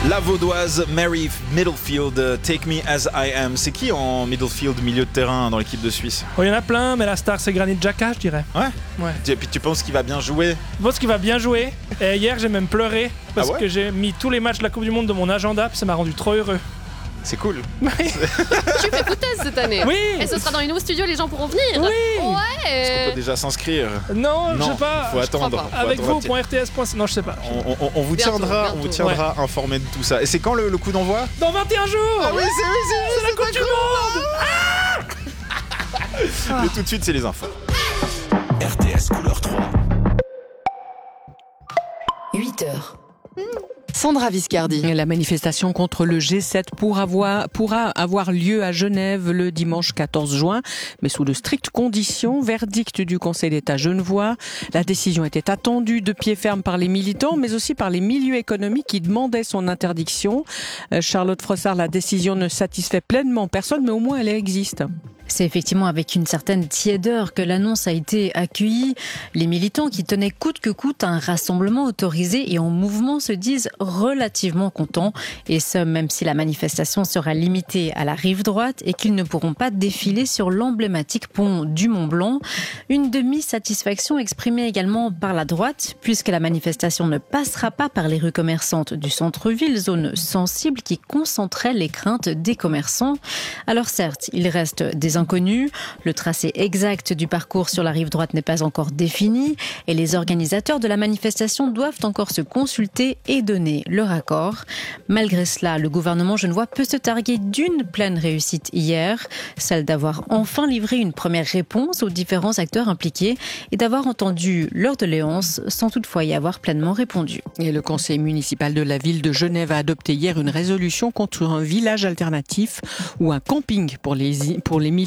La Vaudoise Mary Middlefield, Take Me As I Am. C'est qui en Middlefield, milieu de terrain dans l'équipe de Suisse? Il y en a plein, mais la star c'est Granit Xhaka, je dirais. Ouais. Et puis tu penses qu'il va bien jouer? Je pense qu'il va bien jouer. Et hier j'ai même pleuré parce que j'ai mis tous les matchs de la Coupe du Monde de mon agenda, puis ça m'a rendu trop heureux. C'est cool. Tu fais foutaise cette année. Oui. Et ce sera dans les nouveaux studios, les gens pourront venir. Oui. Ouais. Est-ce qu'on peut déjà s'inscrire? Non, je sais pas. Faut attendre. Avec vous.rts. Non, je sais pas. On vous tiendra informé de tout ça. Et c'est quand le coup d'envoi? Dans 21 jours. Ah oui, c'est la Coupe du Monde. Mais tout de suite, c'est les infos. RTS couleur 3. 8h. Sandra Viscardi. La manifestation contre le G7 pourra avoir lieu à Genève le dimanche 14 juin, mais sous de strictes conditions. Verdict du Conseil d'État genevois. La décision était attendue de pied ferme par les militants, mais aussi par les milieux économiques qui demandaient son interdiction. Charlotte Frossard, la décision ne satisfait pleinement personne, mais au moins elle existe. C'est effectivement avec une certaine tiédeur que l'annonce a été accueillie. Les militants qui tenaient coûte que coûte à un rassemblement autorisé et en mouvement se disent relativement contents. Et ce, même si la manifestation sera limitée à la rive droite et qu'ils ne pourront pas défiler sur l'emblématique pont du Mont-Blanc. Une demi-satisfaction exprimée également par la droite, puisque la manifestation ne passera pas par les rues commerçantes du centre-ville, zone sensible qui concentrait les craintes des commerçants. Alors certes, il reste des inconnus. Le tracé exact du parcours sur la rive droite n'est pas encore défini et les organisateurs de la manifestation doivent encore se consulter et donner leur accord. Malgré cela, le gouvernement genevois peut se targuer d'une pleine réussite hier, celle d'avoir enfin livré une première réponse aux différents acteurs impliqués et d'avoir entendu leurs doléances sans toutefois y avoir pleinement répondu. Et le conseil municipal de la ville de Genève a adopté hier une résolution contre un village alternatif ou un camping pour les militants.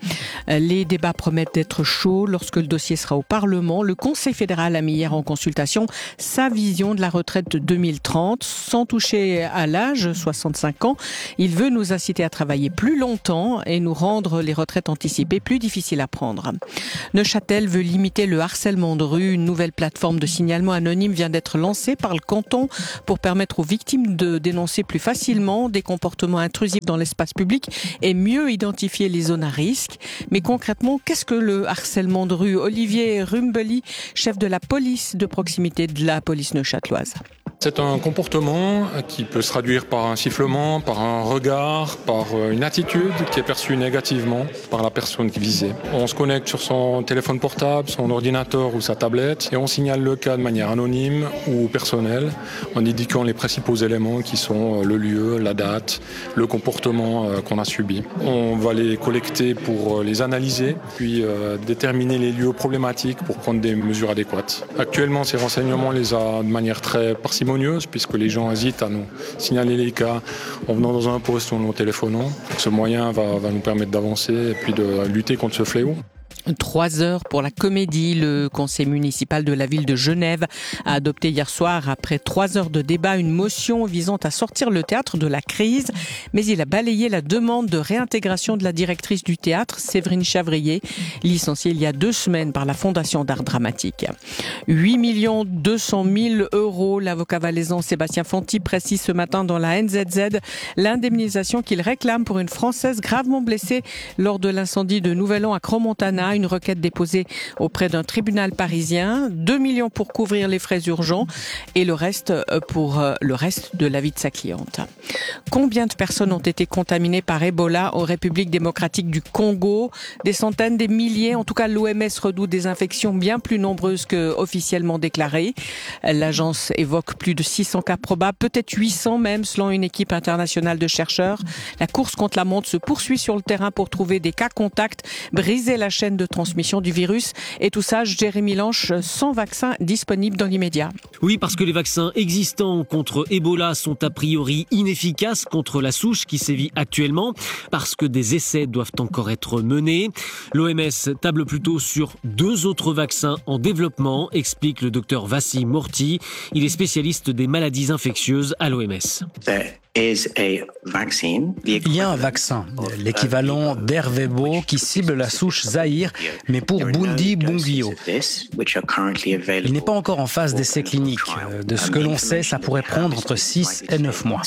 Les débats promettent d'être chauds lorsque le dossier sera au Parlement. Le Conseil fédéral a mis hier en consultation sa vision de la retraite de 2030. Sans toucher à l'âge, 65 ans, il veut nous inciter à travailler plus longtemps et nous rendre les retraites anticipées plus difficiles à prendre. Neuchâtel veut limiter le harcèlement de rue. Une nouvelle plateforme de signalement anonyme vient d'être lancée par le canton pour permettre aux victimes de dénoncer plus facilement des comportements intrusifs dans l'espace public et mieux identifier les zones à risque. Mais concrètement, qu'est-ce que le harcèlement de rue? Olivier Rumbeli, chef de la police de proximité de la police neuchâteloise. C'est un comportement qui peut se traduire par un sifflement, par un regard, par une attitude qui est perçue négativement par la personne visée. On se connecte sur son téléphone portable, son ordinateur ou sa tablette et on signale le cas de manière anonyme ou personnelle en indiquant les principaux éléments qui sont le lieu, la date, le comportement qu'on a subi. On va les collecter pour les analyser, puis déterminer les lieux problématiques pour prendre des mesures adéquates. Actuellement, ces renseignements, on les a de manière très parcimonieuse puisque les gens hésitent à nous signaler les cas en venant dans un poste ou en nous téléphonant. Ce moyen va nous permettre d'avancer et puis de lutter contre ce fléau. 3 heures pour la comédie. Le conseil municipal de la ville de Genève a adopté hier soir, après 3 heures de débat, une motion visant à sortir le théâtre de la crise. Mais il a balayé la demande de réintégration de la directrice du théâtre, Séverine Chavrier, licenciée il y a 2 semaines par la Fondation d'art dramatique. 8 200 000 €. L'avocat valaisan Sébastien Fanti précise ce matin dans la NZZ l'indemnisation qu'il réclame pour une Française gravement blessée lors de l'incendie de Nouvel An à Crans-Montana. Une requête déposée auprès d'un tribunal parisien. 2 millions pour couvrir les frais urgents et le reste pour le reste de la vie de sa cliente. Combien de personnes ont été contaminées par Ebola en République démocratique du Congo? Des centaines, des milliers. En tout cas, l'OMS redoute des infections bien plus nombreuses que officiellement déclarées. L'agence évoque plus de 600 cas probables, peut-être 800 même, selon une équipe internationale de chercheurs. La course contre la montre se poursuit sur le terrain pour trouver des cas contacts, briser la chaîne de transmission du virus. Et tout ça, Jérémy Lanche, sans vaccin disponible dans l'immédiat. Oui, parce que les vaccins existants contre Ebola sont a priori inefficaces contre la souche qui sévit actuellement, parce que des essais doivent encore être menés. L'OMS table plutôt sur 2 autres vaccins en développement, explique le docteur Vassi Morti. Il est spécialiste des maladies infectieuses à l'OMS. C'est Il y a un vaccin, l'équivalent d'Ervebo, qui cible la souche Zaïre, mais pour Bundi-Bundibugyo. Il n'est pas encore en phase d'essai clinique. De ce que l'on sait, ça pourrait prendre entre 6 et 9 mois.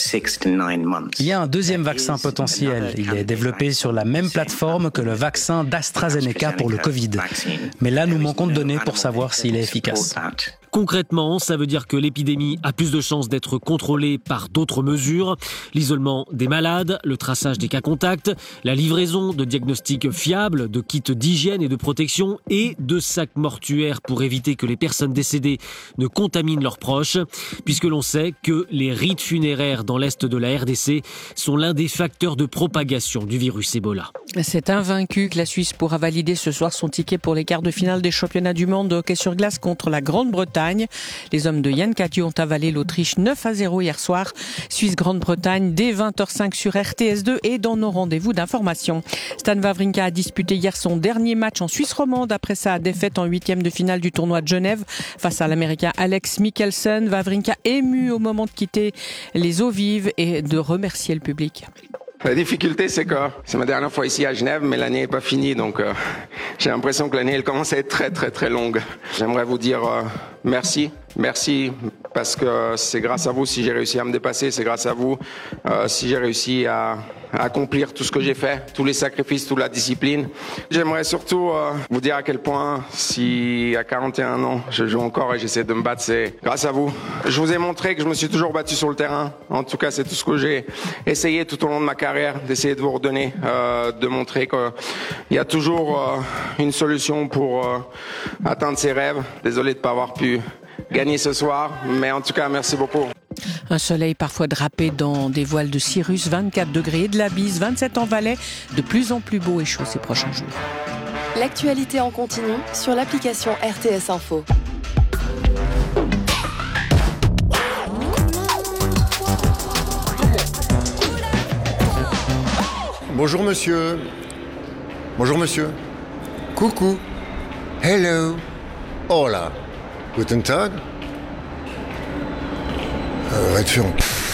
Il y a un deuxième vaccin potentiel. Il est développé sur la même plateforme que le vaccin d'AstraZeneca pour le Covid. Mais là, nous manquons de données pour savoir s'il est efficace. Concrètement, ça veut dire que l'épidémie a plus de chances d'être contrôlée par d'autres mesures. L'isolement des malades, le traçage des cas contacts, la livraison de diagnostics fiables, de kits d'hygiène et de protection et de sacs mortuaires pour éviter que les personnes décédées ne contaminent leurs proches, puisque l'on sait que les rites funéraires dans l'est de la RDC sont l'un des facteurs de propagation du virus Ebola. C'est invaincu que la Suisse pourra valider ce soir son ticket pour les quarts de finale des championnats du monde de hockey sur glace contre la Grande-Bretagne. Les hommes de Yann Cadieux ont avalé l'Autriche 9-0 hier soir. Suisse-Grande-Bretagne dès 20h05 sur RTS2 et dans nos rendez-vous d'information. Stan Wawrinka a disputé hier son dernier match en Suisse romande après sa défaite en 8e de finale du tournoi de Genève face à l'Américain Alex Michelsen. Wawrinka ému au moment de quitter les eaux vives et de remercier le public. La difficulté, c'est que c'est ma dernière fois ici à Genève, mais l'année n'est pas finie, donc j'ai l'impression que l'année elle commence à être très très très longue. J'aimerais vous dire merci parce que c'est grâce à vous si j'ai réussi à me dépasser, c'est grâce à vous si j'ai réussi à accomplir tout ce que j'ai fait, tous les sacrifices, toute la discipline. J'aimerais surtout vous dire à quel point, si à 41 ans, je joue encore et j'essaie de me battre, c'est grâce à vous. Je vous ai montré que je me suis toujours battu sur le terrain. En tout cas, c'est tout ce que j'ai essayé tout au long de ma carrière, d'essayer de vous redonner, de montrer qu'il y a toujours une solution pour atteindre ses rêves. Désolé de ne pas avoir pu gagner ce soir, mais en tout cas, merci beaucoup. Un soleil parfois drapé dans des voiles de cirrus, 24 degrés et de la bise, 27 en Valais, de plus en plus beau et chaud ces prochains jours. L'actualité en continu sur l'application RTS Info. Bonjour monsieur. Bonjour monsieur. Coucou. Hello. Hola. Guten Tag. Redfern.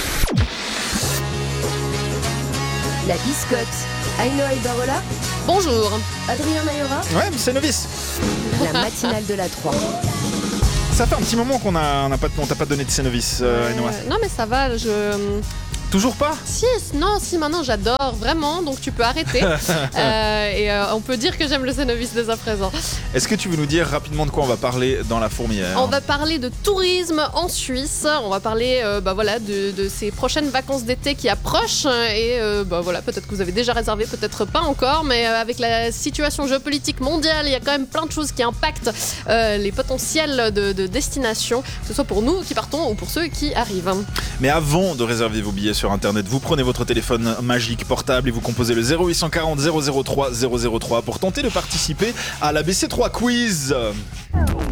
La biscotte. Aïnoa et Barola. Bonjour. Adrien Mayora. Ouais, c'est novice. La matinale de la 3. Ça fait un petit moment qu'on t'a pas donné de Cénovis, Aïnoa. Non mais ça va, Toujours pas ? Si, maintenant j'adore vraiment, donc tu peux arrêter. On peut dire que j'aime le Cénovis dès à présent. Est-ce que tu veux nous dire rapidement de quoi on va parler dans la fourmilière ? On va parler de tourisme en Suisse, on va parler de ces prochaines vacances d'été qui approchent et peut-être que vous avez déjà réservé, peut-être pas encore, mais avec la situation géopolitique mondiale, il y a quand même plein de choses qui impactent les potentiels de destination, que ce soit pour nous qui partons ou pour ceux qui arrivent. Mais avant de réserver vos billets sur internet, vous prenez votre téléphone magique portable et vous composez le 0840 003 003 pour tenter de participer à l'ABC3 Quiz.